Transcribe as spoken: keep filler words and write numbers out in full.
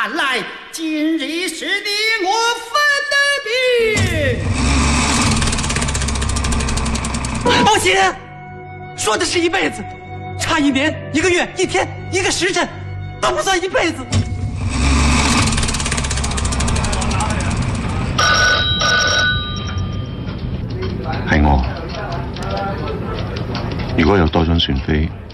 看来今日是你我分的病。 母亲，说的是一辈子，差一年、一个月、一天、一个时辰，都不算一辈子。 係我。如果有多張船飛。